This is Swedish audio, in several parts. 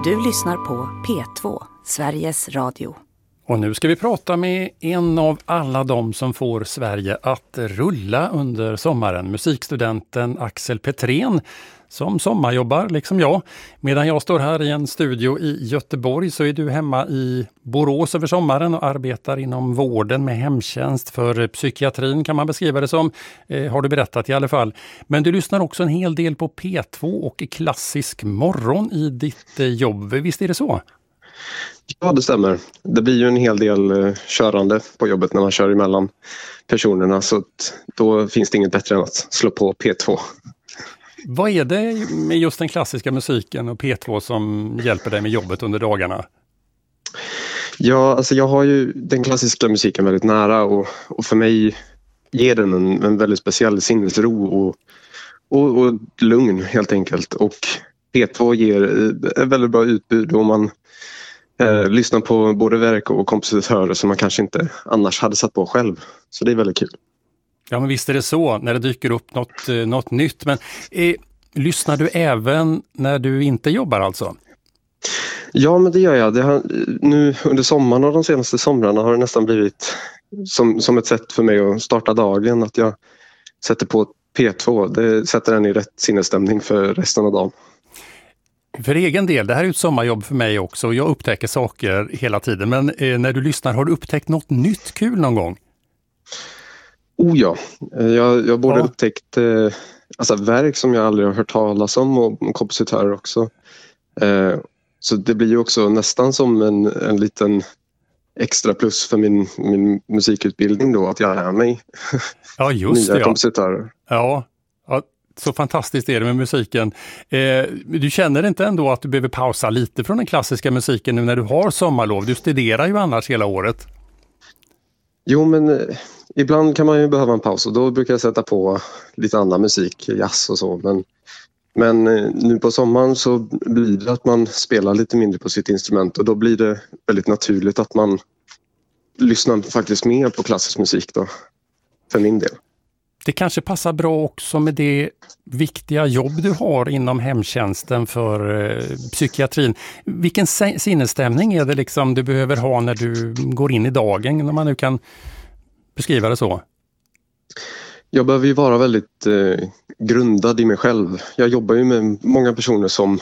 Du lyssnar på P2, Sveriges Radio. Och nu ska vi prata med en av alla de som får Sverige att rulla under sommaren. Musikstudenten Axel Petrén som sommarjobbar liksom jag. Medan jag står här i en studio i Göteborg så är du hemma i Borås över sommaren och arbetar inom vården med hemtjänst för psykiatrin kan man beskriva det som. Har du berättat i alla fall. Men du lyssnar också en hel del på P2 och klassisk morgon i ditt jobb. Visst är det så? Ja, det stämmer. Det blir ju en hel del körande på jobbet när man kör emellan personerna så att då finns det inget bättre än att slå på P2. Vad är det med just den klassiska musiken och P2 som hjälper dig med jobbet under dagarna? Ja, alltså jag har ju den klassiska musiken väldigt nära och för mig ger den en väldigt speciell sinnesro och lugn helt enkelt. Och P2 ger ett väldigt bra utbud och man lyssnar på både verk och kompositörer som man kanske inte annars hade satt på själv. Så det är väldigt kul. Ja, men visst är det så när det dyker upp något nytt. Men lyssnar du även när du inte jobbar alltså? Ja, men det gör jag. Nu under sommaren och de senaste somrarna har det nästan blivit som ett sätt för mig att starta dagen. Att jag sätter på P2. Det sätter den i rätt sinnesstämning för resten av dagen. För egen del, det här är ett sommarjobb för mig också. Jag upptäcker saker hela tiden. Men när du lyssnar, har du upptäckt något nytt kul någon gång? Oh ja, jag har både upptäckt verk som jag aldrig har hört talas om och kompositörer också. Så det blir ju också nästan som en liten extra plus för min musikutbildning då att jag lär mig nya kompositörer. Ja, så fantastiskt är det med musiken. Du känner inte ändå att du behöver pausa lite från den klassiska musiken nu när du har sommarlov? Du studerar ju annars hela året. Jo, men ibland kan man ju behöva en paus och då brukar jag sätta på lite annan musik, jazz och så. Men nu på sommaren så blir det att man spelar lite mindre på sitt instrument och då blir det väldigt naturligt att man lyssnar faktiskt mer på klassisk musik då, för min del. Det kanske passar bra också med det viktiga jobb du har inom hemtjänsten för psykiatrin. Vilken sinnesstämning är det liksom du behöver ha när du går in i dagen, när man nu kan beskriva det så? Jag behöver ju vara väldigt grundad i mig själv. Jag jobbar ju med många personer som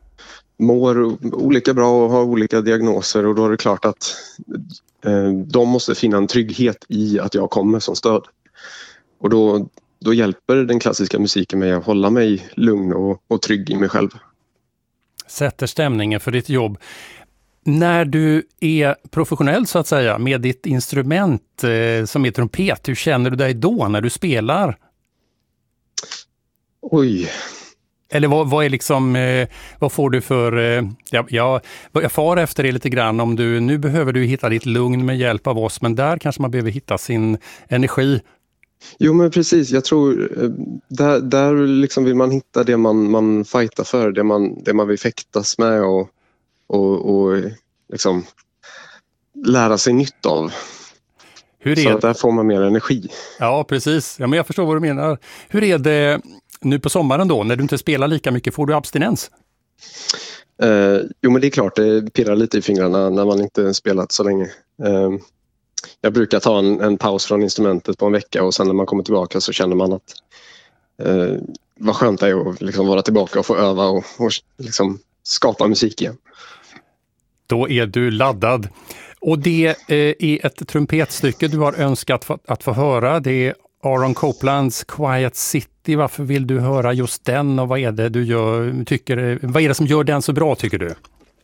mår olika bra och har olika diagnoser och då är det klart att de måste finna en trygghet i att jag kommer som stöd. Och då hjälper den klassiska musiken mig att hålla mig lugn och trygg i mig själv. Sätter stämningen för ditt jobb. När du är professionell så att säga med ditt instrument som är trumpet, hur känner du dig då när du spelar? Oj. Eller vad är liksom, vad får du för, jag far efter det lite grann om nu behöver du hitta ditt lugn med hjälp av oss, men där kanske man behöver hitta sin energi. Jo, men precis. Jag tror där liksom vill man hitta det man fightar för, det man vill fäktas med och liksom lära sig nytt av. Så där får man mer energi. Ja, precis. Ja, men jag förstår vad du menar. Hur är det nu på sommaren då, när du inte spelar lika mycket? Får du abstinens? Jo, men det är klart. Det pirrar lite i fingrarna när man inte spelat så länge. Jag brukar ta en paus från instrumentet på en vecka och sen när man kommer tillbaka så känner man att vad skönt det är att liksom vara tillbaka och få öva och liksom skapa musik igen. Då är du laddad. Och det är ett trumpetstycke du har önskat att få höra. Det är Aaron Coplands Quiet City. Varför vill du höra just den och vad är det vad är det som gör den så bra tycker du?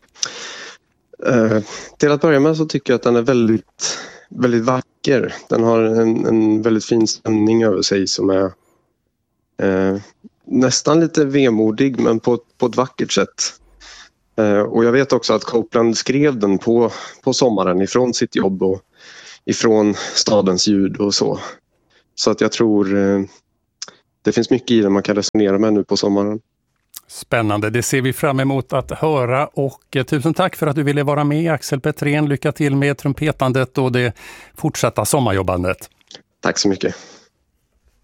Till att börja med så tycker jag att den är väldigt, väldigt vacker. Den har en väldigt fin stämning över sig som är nästan lite vemodig men på ett vackert sätt. Och jag vet också att Copland skrev den på sommaren ifrån sitt jobb och ifrån stadens ljud och så. Så att jag tror det finns mycket i det man kan resonera med nu på sommaren. Spännande, det ser vi fram emot att höra och tusen tack för att du ville vara med Axel Petrén. Lycka till med trumpetandet och det fortsatta sommarjobbandet. Tack så mycket.